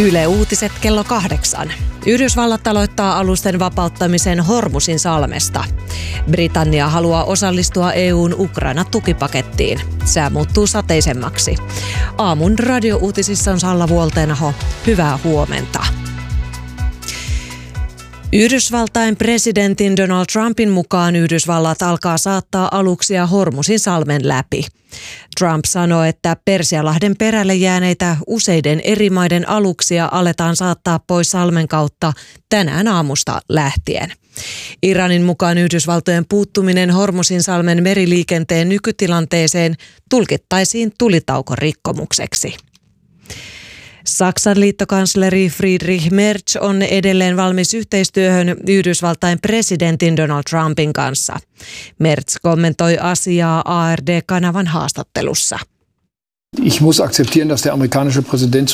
Yle Uutiset kello 8. Yhdysvallat aloittaa alusten vapauttamisen Hormuzin salmesta. Britannia haluaa osallistua EU:n Ukraina-tukipakettiin. Sää muuttuu sateisemmaksi. Aamun radiouutisissa on Salla Vuolteenaho. Hyvää huomenta. Yhdysvaltain presidentin Donald Trumpin mukaan Yhdysvallat alkaa saattaa aluksia Hormuzin salmen läpi. Trump sanoi, että Persianlahden perälle jääneitä useiden eri maiden aluksia aletaan saattaa pois salmen kautta tänään aamusta lähtien. Iranin mukaan Yhdysvaltojen puuttuminen Hormuzin salmen meriliikenteen nykytilanteeseen tulkittaisiin tulitaukorikkomukseksi. Saksan liittokansleri Friedrich Merz on edelleen valmis yhteistyöhön Yhdysvaltain presidentin Donald Trumpin kanssa. Merz kommentoi asiaa ARD-kanavan haastattelussa. Ich muss akzeptieren, dass der amerikanische Präsident